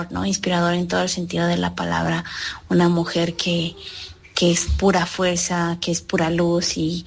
¿no? Inspirador en todo el sentido de la palabra. Una mujer que es pura fuerza, que es pura luz y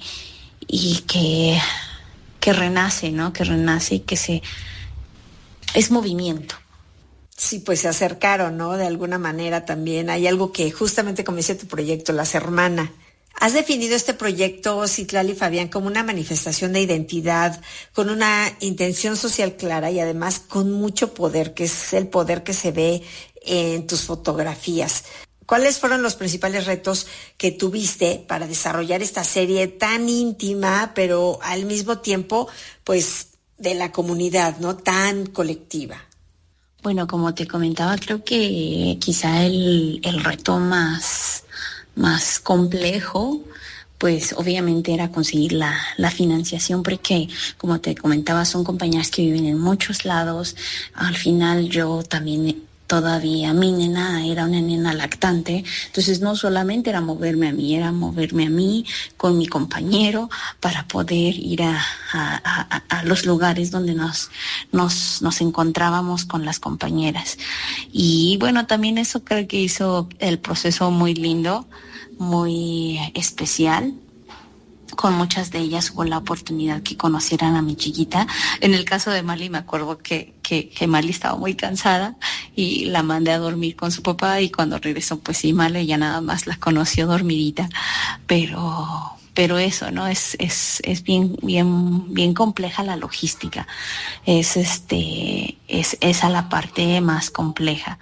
que renace, ¿no? Que renace y es movimiento. Sí, pues se acercaron, ¿no? De alguna manera también. Hay algo que justamente como dice tu proyecto, Las Hermanas. Has definido este proyecto, Citlali Fabián, como una manifestación de identidad, con una intención social clara y además con mucho poder, que es el poder que se ve en tus fotografías. ¿Cuáles fueron los principales retos que tuviste para desarrollar esta serie tan íntima, pero al mismo tiempo, pues, de la comunidad, ¿no? Tan colectiva. Bueno, como te comentaba, creo que quizá el reto más complejo, pues obviamente era conseguir la financiación, porque como te comentaba, son compañeras que viven en muchos lados. Al final yo también todavía, mi nena era una nena lactante, entonces no solamente era moverme a mí con mi compañero para poder ir a los lugares donde nos encontrábamos con las compañeras. Y bueno, también eso creo que hizo el proceso muy lindo, muy especial. Con muchas de ellas hubo la oportunidad que conocieran a mi chiquita. En el caso de Mali me acuerdo que Mali estaba muy cansada y la mandé a dormir con su papá, y cuando regresó pues sí, Mali ya nada más la conoció dormidita, pero eso, ¿no? Es bien compleja la logística. Es esa la parte más compleja.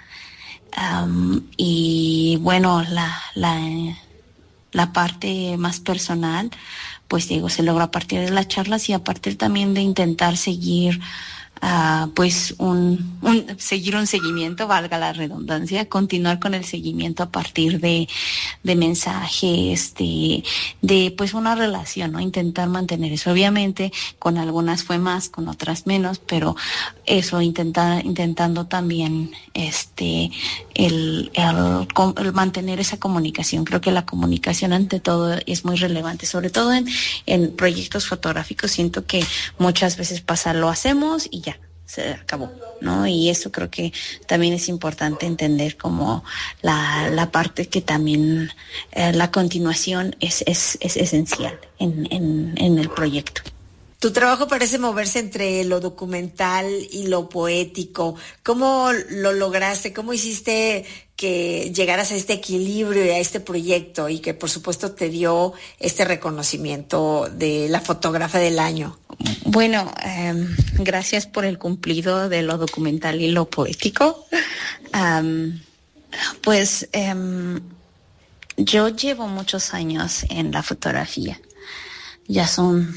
Y bueno, la parte más personal, pues digo, se logra a partir de las charlas y a partir también de intentar seguir pues seguir un seguimiento, valga la redundancia, continuar con el seguimiento a partir de mensajes, de pues una relación, ¿no? Intentar mantener eso. Obviamente con algunas fue más, con otras menos, pero eso, intentando también el mantener esa comunicación. Creo que la comunicación ante todo es muy relevante, sobre todo en proyectos fotográficos. Siento que muchas veces pasa, lo hacemos y ya, se acabó, ¿no? Y eso creo que también es importante entender, como la parte que también la continuación es esencial en el proyecto. Tu trabajo parece moverse entre lo documental y lo poético. ¿Cómo lo lograste? ¿Cómo hiciste que llegaras a este equilibrio y a este proyecto, y que por supuesto te dio este reconocimiento de la fotógrafa del año? Bueno, gracias por el cumplido de lo documental y lo poético. Yo llevo muchos años en la fotografía. Ya son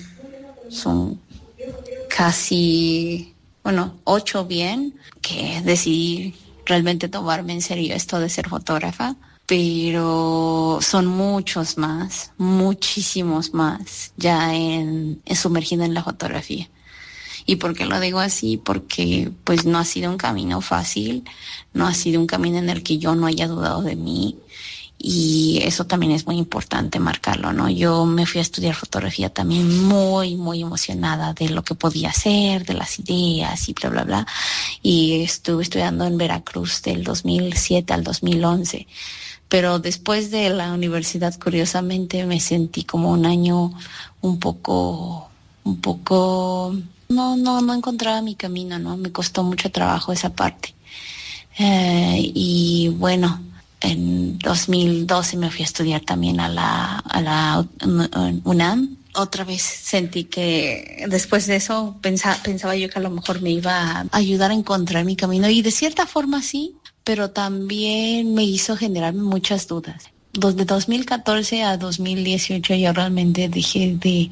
casi, 8 bien, que decidí realmente tomarme en serio esto de ser fotógrafa, pero son muchos más, muchísimos más, ya sumergida en la fotografía. ¿Y por qué lo digo así? Porque pues no ha sido un camino fácil, no ha sido un camino en el que yo no haya dudado de mí. Y eso también es muy importante marcarlo, ¿no? Yo me fui a estudiar fotografía también muy, muy emocionada de lo que podía hacer, de las ideas y bla, bla, bla. Y estuve estudiando en Veracruz del 2007 al 2011. Pero después de la universidad, curiosamente, me sentí como un año un poco, no encontraba mi camino, ¿no? Me costó mucho trabajo esa parte. Y bueno, en 2012 me fui a estudiar también a la UNAM. Otra vez sentí que después de eso pensaba yo que a lo mejor me iba a ayudar a encontrar mi camino, y de cierta forma sí, pero también me hizo generarme muchas dudas. De 2014 a 2018 yo realmente dejé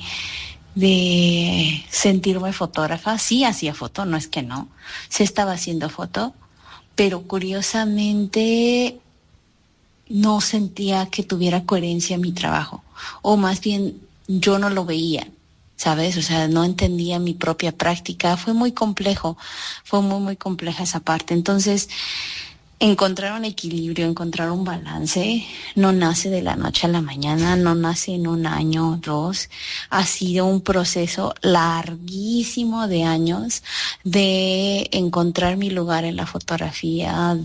de sentirme fotógrafa. Sí hacía foto, no es que no, sí estaba haciendo foto, pero curiosamente no sentía que tuviera coherencia en mi trabajo, o más bien yo no lo veía, ¿sabes? O sea, no entendía mi propia práctica. Fue muy complejo, fue muy, muy compleja esa parte. Entonces, encontrar un equilibrio, encontrar un balance, no nace de la noche a la mañana, no nace en un año, 2. Ha sido un proceso larguísimo de años de encontrar mi lugar en la fotografía,